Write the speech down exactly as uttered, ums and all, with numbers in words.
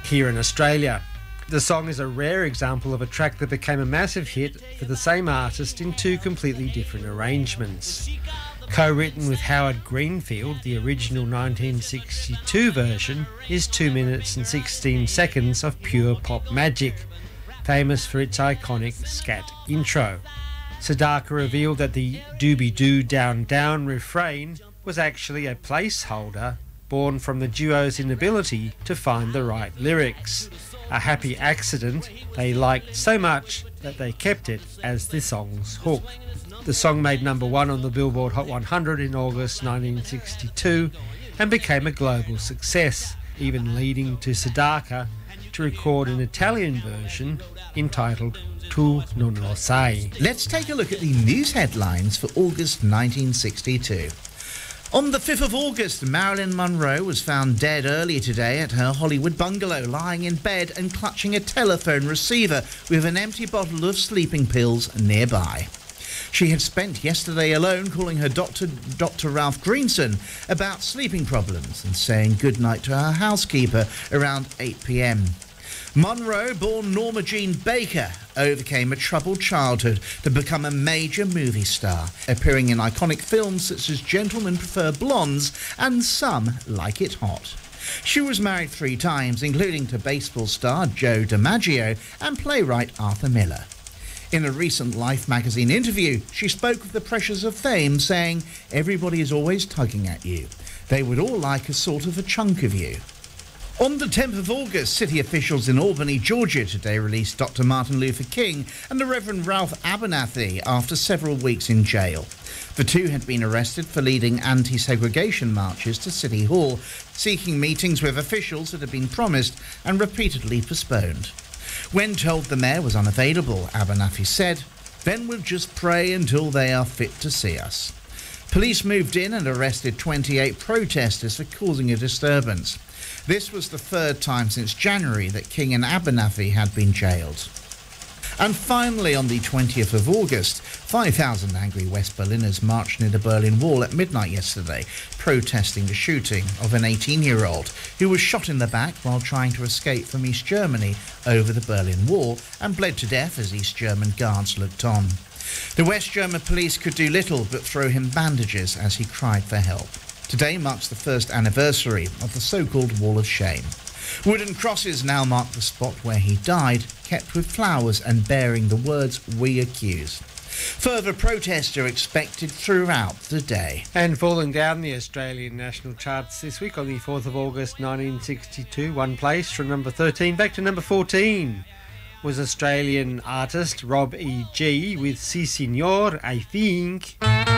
here in Australia. The song is a rare example of a track that became a massive hit for the same artist in two completely different arrangements. Co-written with Howard Greenfield, the original nineteen sixty-two version is two minutes and sixteen seconds of pure pop magic, famous for its iconic scat intro. Sedaka revealed that the doobie-doo down down refrain was actually a placeholder born from the duo's inability to find the right lyrics. A happy accident they liked so much that they kept it as the song's hook. The song made number one on the Billboard Hot one hundred in August nineteen sixty-two and became a global success, even leading to Sedaka to record an Italian version entitled Tu non lo sai. Let's take a look at the news headlines for August nineteen sixty-two. On the fifth of August, Marilyn Monroe was found dead earlier today at her Hollywood bungalow, lying in bed and clutching a telephone receiver with an empty bottle of sleeping pills nearby. She had spent yesterday alone calling her doctor, Doctor Ralph Greenson, about sleeping problems and saying goodnight to her housekeeper around eight p m. Monroe, born Norma Jean Baker, overcame a troubled childhood to become a major movie star, appearing in iconic films such as Gentlemen Prefer Blondes and Some Like It Hot. She was married three times, including to baseball star Joe DiMaggio and playwright Arthur Miller. In a recent Life magazine interview, she spoke of the pressures of fame, saying, "Everybody is always tugging at you. They would all like a sort of a chunk of you." On the tenth of August, city officials in Albany, Georgia today released Doctor Martin Luther King and the Reverend Ralph Abernathy after several weeks in jail. The two had been arrested for leading anti-segregation marches to City Hall, seeking meetings with officials that had been promised and repeatedly postponed. When told the mayor was unavailable, Abernathy said, "Then we'll just pray until they are fit to see us." Police moved in and arrested twenty-eight protesters for causing a disturbance. This was the third time since January that King and Abernathy had been jailed. And finally, on the twentieth of August, five thousand angry West Berliners marched near the Berlin Wall at midnight yesterday, protesting the shooting of an eighteen-year-old who was shot in the back while trying to escape from East Germany over the Berlin Wall and bled to death as East German guards looked on. The West German police could do little but throw him bandages as he cried for help. Today marks the first anniversary of the so-called Wall of Shame. Wooden crosses now mark the spot where he died, kept with flowers and bearing the words "We accuse." Further protests are expected throughout the day. And falling down the Australian national charts this week on the fourth of August nineteen sixty-two, one place from number thirteen back to number fourteen was Australian artist Rob E G with Si Signor, I Think.